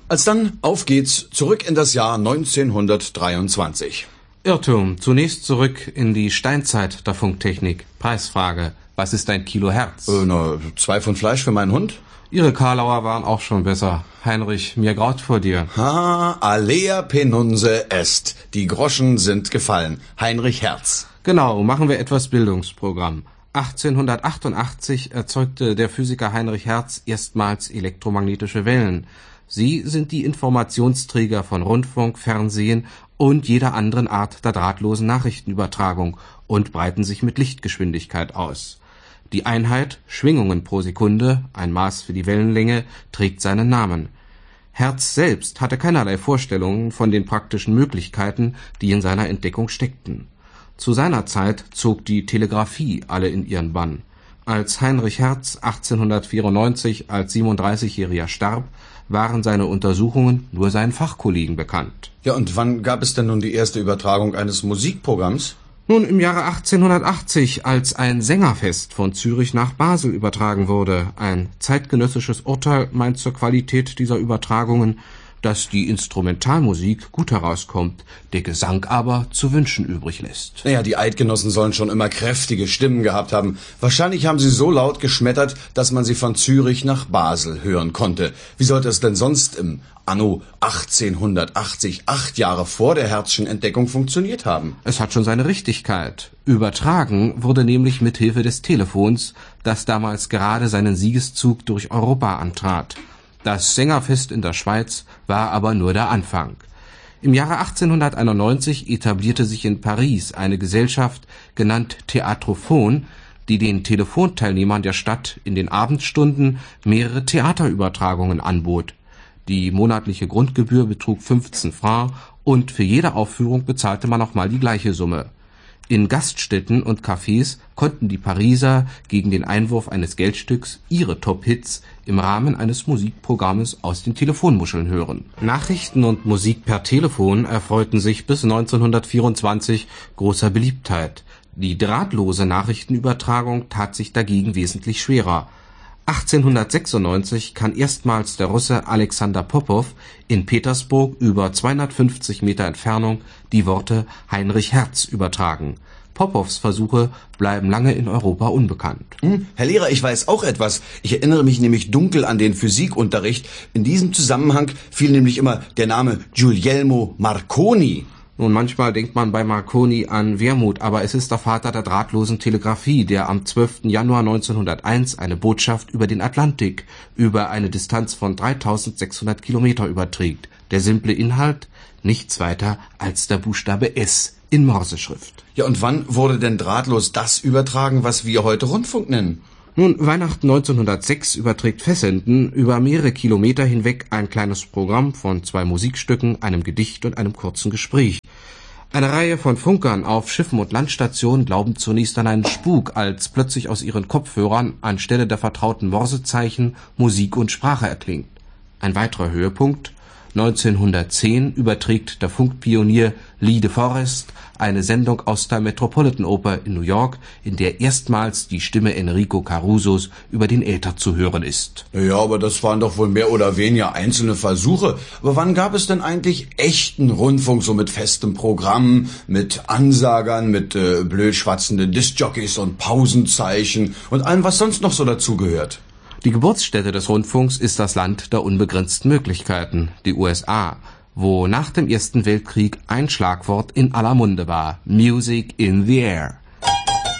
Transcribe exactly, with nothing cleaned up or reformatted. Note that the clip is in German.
Alsdann, auf geht's, zurück in das Jahr neunzehnhundertdreiundzwanzig. Irrtum, zunächst zurück in die Steinzeit der Funktechnik. Preisfrage, was ist ein Kilo Herz? Äh, na, zwei Pfund Fleisch für meinen Hund? Ihre Karlauer waren auch schon besser. Heinrich, mir graut vor dir. Ha, alea penunse est. Die Groschen sind gefallen. Heinrich Hertz. Genau, machen wir etwas Bildungsprogramm. achtzehnhundertachtundachtzig erzeugte der Physiker Heinrich Hertz erstmals elektromagnetische Wellen. Sie sind die Informationsträger von Rundfunk, Fernsehen und jeder anderen Art der drahtlosen Nachrichtenübertragung und breiten sich mit Lichtgeschwindigkeit aus. Die Einheit Schwingungen pro Sekunde, ein Maß für die Wellenlänge, trägt seinen Namen. Hertz selbst hatte keinerlei Vorstellungen von den praktischen Möglichkeiten, die in seiner Entdeckung steckten. Zu seiner Zeit zog die Telegrafie alle in ihren Bann. Als Heinrich Hertz achtzehnhundertvierundneunzig als siebenunddreißigjähriger starb, waren seine Untersuchungen nur seinen Fachkollegen bekannt. Ja, und wann gab es denn nun die erste Übertragung eines Musikprogramms? Nun, im Jahre achtzehnhundertachtzig, als ein Sängerfest von Zürich nach Basel übertragen wurde. Ein zeitgenössisches Urteil meint zur Qualität dieser Übertragungen, dass die Instrumentalmusik gut herauskommt, der Gesang aber zu wünschen übrig lässt. Naja, die Eidgenossen sollen schon immer kräftige Stimmen gehabt haben. Wahrscheinlich haben sie so laut geschmettert, dass man sie von Zürich nach Basel hören konnte. Wie sollte es denn sonst im Anno achtzehnhundertachtzig, acht Jahre vor der Herzschen Entdeckung, funktioniert haben? Es hat schon seine Richtigkeit. Übertragen wurde nämlich mit Hilfe des Telefons, das damals gerade seinen Siegeszug durch Europa antrat. Das Sängerfest in der Schweiz war aber nur der Anfang. Im Jahre achtzehnhunderteinundneunzig etablierte sich in Paris eine Gesellschaft, genannt Theatrophon, die den Telefonteilnehmern der Stadt in den Abendstunden mehrere Theaterübertragungen anbot. Die monatliche Grundgebühr betrug fünfzehn Francs und für jede Aufführung bezahlte man nochmal die gleiche Summe. In Gaststätten und Cafés konnten die Pariser gegen den Einwurf eines Geldstücks ihre Top-Hits im Rahmen eines Musikprogrammes aus den Telefonmuscheln hören. Nachrichten und Musik per Telefon erfreuten sich bis neunzehnhundertvierundzwanzig großer Beliebtheit. Die drahtlose Nachrichtenübertragung tat sich dagegen wesentlich schwerer. achtzehnhundertsechsundneunzig kann erstmals der Russe Alexander Popow in Petersburg über zweihundertfünfzig Meter Entfernung die Worte Heinrich Hertz übertragen. Popows Versuche bleiben lange in Europa unbekannt. Hm, Herr Lehrer, ich weiß auch etwas. Ich erinnere mich nämlich dunkel an den Physikunterricht. In diesem Zusammenhang fiel nämlich immer der Name Guglielmo Marconi. Nun, manchmal denkt man bei Marconi an Wermuth, aber es ist der Vater der drahtlosen Telegrafie, der am zwölften Januar neunzehnhunderteins eine Botschaft über den Atlantik über eine Distanz von dreitausendsechshundert Kilometer überträgt. Der simple Inhalt? Nichts weiter als der Buchstabe S in Morseschrift. Ja, und wann wurde denn drahtlos das übertragen, was wir heute Rundfunk nennen? Nun, Weihnachten neunzehnhundertsechs überträgt Fessenden über mehrere Kilometer hinweg ein kleines Programm von zwei Musikstücken, einem Gedicht und einem kurzen Gespräch. Eine Reihe von Funkern auf Schiffen und Landstationen glauben zunächst an einen Spuk, als plötzlich aus ihren Kopfhörern anstelle der vertrauten Morsezeichen Musik und Sprache erklingt. Ein weiterer Höhepunkt: neunzehnhundertzehn überträgt der Funkpionier Lee de Forest eine Sendung aus der Metropolitan Oper in New York, in der erstmals die Stimme Enrico Carusos über den Äther zu hören ist. Ja, aber das waren doch wohl mehr oder weniger einzelne Versuche. Aber wann gab es denn eigentlich echten Rundfunk, so mit festem Programm, mit Ansagern, mit äh, blöd schwatzenden Diskjockeys und Pausenzeichen und allem, was sonst noch so dazugehört? Die Geburtsstätte des Rundfunks ist das Land der unbegrenzten Möglichkeiten, die U S A, wo nach dem Ersten Weltkrieg ein Schlagwort in aller Munde war: Music in the Air.